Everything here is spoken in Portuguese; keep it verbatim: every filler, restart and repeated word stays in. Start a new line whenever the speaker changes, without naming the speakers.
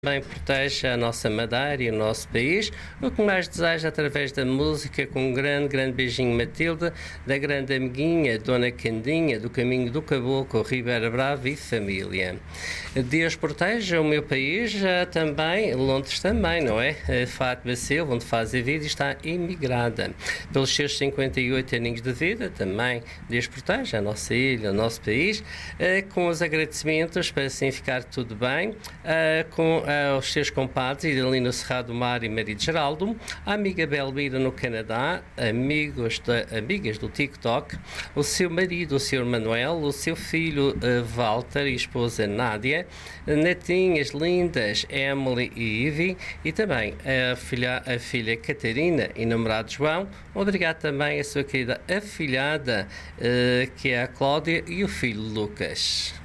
Também proteja a nossa Madeira e o nosso país. O que mais desejo através da música, com um grande, grande beijinho, Matilde, da grande amiguinha, Dona Candinha, do Caminho do Caboclo, Ribeira Brava e família. Deus proteja o meu país, também, Londres também, não é? Fátima Silva, onde faz a vida e está imigrada. Pelos seus cinquenta e oito aninhos de vida, também, Deus proteja a nossa ilha, o nosso país, com os agradecimentos para assim ficar tudo bem, com aos seus compadres Idalino Cerrado Mar e Marido Geraldo, a amiga Belmira no Canadá, amigos de, amigas do TikTok, o seu marido, o senhor Manuel, o seu filho uh, Walter e esposa Nádia, netinhas lindas Emily e Ivy e também a filha, a filha Catarina e namorado João. Obrigado também à sua querida afilhada, uh, que é a Cláudia, e o filho Lucas.